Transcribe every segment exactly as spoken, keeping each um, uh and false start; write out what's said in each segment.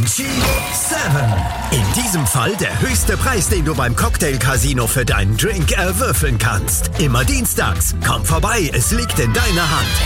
Vinci sieben. In diesem Fall der höchste Preis, den du beim Cocktail-Casino für deinen Drink erwürfeln kannst. Immer dienstags. Komm vorbei, es liegt in deiner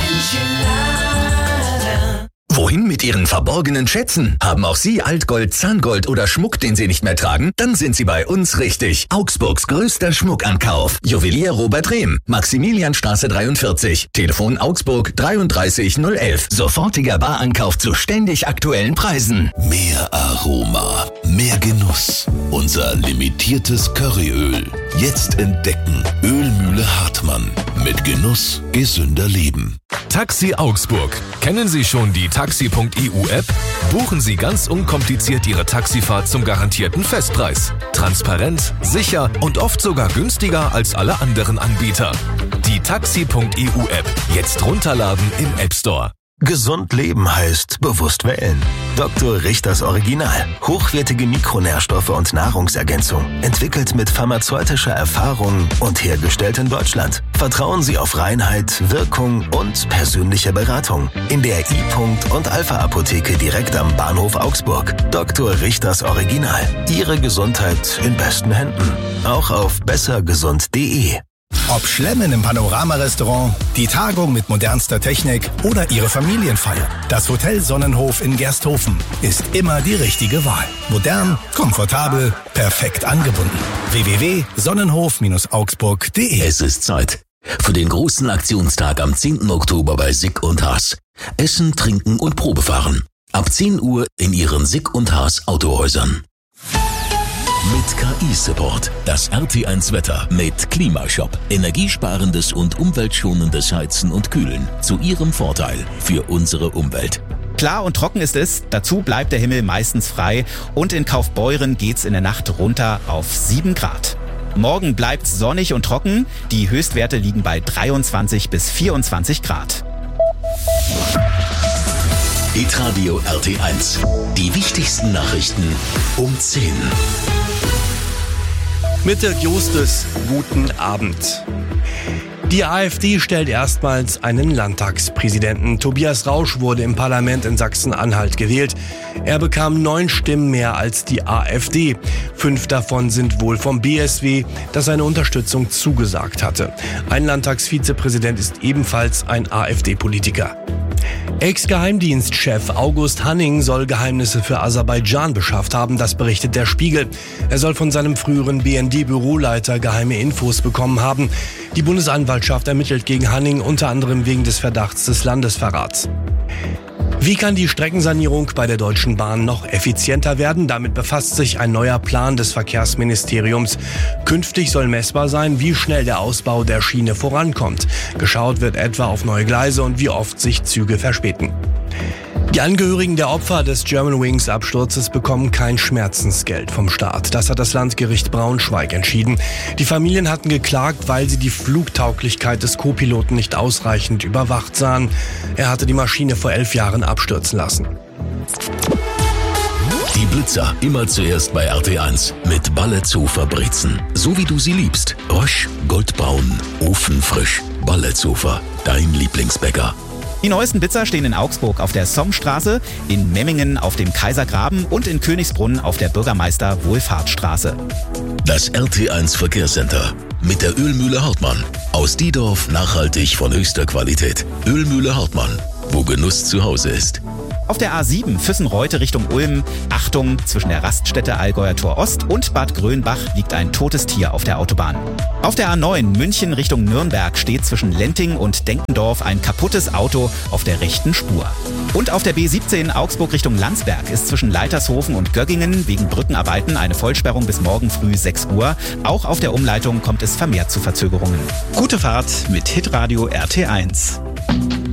Hand. Wohin mit Ihren verborgenen Schätzen? Haben auch Sie Altgold, Zahngold oder Schmuck, den Sie nicht mehr tragen? Dann sind Sie bei uns richtig. Augsburgs größter Schmuckankauf. Juwelier Robert Rehm, Maximilianstraße dreiundvierzig. Telefon Augsburg dreiunddreißig null elf. Sofortiger Barankauf zu ständig aktuellen Preisen. Mehr Aroma, mehr Genuss. Unser limitiertes Curryöl. Jetzt entdecken. Ölmühle Hartmann. Mit Genuss gesünder Leben. Taxi Augsburg. Kennen Sie schon die taxi punkt e u App? Buchen Sie ganz unkompliziert Ihre Taxifahrt zum garantierten Festpreis. Transparent, sicher und oft sogar günstiger als alle anderen Anbieter. Die taxi punkt e u App. Jetzt runterladen im App Store. Gesund leben heißt bewusst wählen. Doktor Richters Original. Hochwertige Mikronährstoffe und Nahrungsergänzung. Entwickelt mit pharmazeutischer Erfahrung und hergestellt in Deutschland. Vertrauen Sie auf Reinheit, Wirkung und persönliche Beratung. In der I-Punkt und Alpha-Apotheke direkt am Bahnhof Augsburg. Doktor Richters Original. Ihre Gesundheit in besten Händen. Auch auf besser gesund punkt de. Ob Schlemmen im Panorama-Restaurant, die Tagung mit modernster Technik oder Ihre Familienfeier, das Hotel Sonnenhof in Gersthofen ist immer die richtige Wahl. Modern, komfortabel, perfekt angebunden. w w w punkt sonnenhof augsburg punkt de. Es ist Zeit für den großen Aktionstag am zehnten Oktober bei Sick und Haas. Essen, Trinken und Probefahren. Ab zehn Uhr in Ihren Sick und Haas Autohäusern. Mit K I-Support. Das R T eins Wetter mit Klimashop. Energiesparendes und umweltschonendes Heizen und Kühlen. Zu Ihrem Vorteil für unsere Umwelt. Klar und trocken ist es, dazu bleibt der Himmel meistens frei und in Kaufbeuren geht's in der Nacht runter auf sieben Grad. Morgen bleibt's sonnig und trocken, die Höchstwerte liegen bei dreiundzwanzig bis vierundzwanzig Grad. Hitradio R T eins. Die wichtigsten Nachrichten um zehn. Mit Dirk Justus, guten Abend. Die AfD stellt erstmals einen Landtagspräsidenten. Tobias Rausch wurde im Parlament in Sachsen-Anhalt gewählt. Er bekam neun Stimmen mehr als die AfD. Fünf davon sind wohl vom B S W, das seine Unterstützung zugesagt hatte. Ein Landtagsvizepräsident ist ebenfalls ein AfD-Politiker. Ex-Geheimdienstchef August Hanning soll Geheimnisse für Aserbaidschan beschafft haben, das berichtet der Spiegel. Er soll von seinem früheren B N D-Büroleiter geheime Infos bekommen haben. Die Bundesanwaltschaft ermittelt gegen Hanning unter anderem wegen des Verdachts des Landesverrats. Wie kann die Streckensanierung bei der Deutschen Bahn noch effizienter werden? Damit befasst sich ein neuer Plan des Verkehrsministeriums. Künftig soll messbar sein, wie schnell der Ausbau der Schiene vorankommt. Geschaut wird etwa auf neue Gleise und wie oft sich Züge verspäten. Die Angehörigen der Opfer des Germanwings-Absturzes bekommen kein Schmerzensgeld vom Staat. Das hat das Landgericht Braunschweig entschieden. Die Familien hatten geklagt, weil sie die Flugtauglichkeit des Co-Piloten nicht ausreichend überwacht sahen. Er hatte die Maschine vor elf Jahren abstürzen lassen. Die Blitzer immer zuerst bei R T eins mit Balletzofer Brezen. So wie du sie liebst. Rösch, goldbraun, ofenfrisch. Balletzofer, dein Lieblingsbäcker. Die neuesten Blitzer stehen in Augsburg auf der Sommstraße, in Memmingen auf dem Kaisergraben und in Königsbrunn auf der Bürgermeister-Wohlfahrtsstraße. Das R T eins Verkehrscenter mit der Ölmühle Hartmann. Aus Diedorf nachhaltig von höchster Qualität. Ölmühle Hartmann, wo Genuss zu Hause ist. Auf der A sieben Füssen-Reute Richtung Ulm, Achtung, zwischen der Raststätte Allgäuer Tor Ost und Bad Grönbach liegt ein totes Tier auf der Autobahn. Auf der A neun München Richtung Nürnberg steht zwischen Lenting und Denkendorf ein kaputtes Auto auf der rechten Spur. Und auf der B siebzehn Augsburg Richtung Landsberg ist zwischen Leitershofen und Göggingen wegen Brückenarbeiten eine Vollsperrung bis morgen früh sechs Uhr. Auch auf der Umleitung kommt es vermehrt zu Verzögerungen. Gute Fahrt mit Hitradio R T eins.